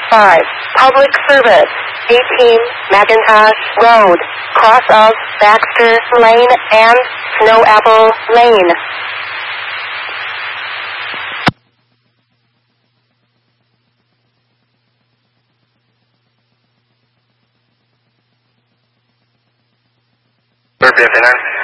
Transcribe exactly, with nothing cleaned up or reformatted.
five, Public Service, eighteen, McIntosh Road, cross of Baxter Lane and Snow Apple Lane. fifty-nine.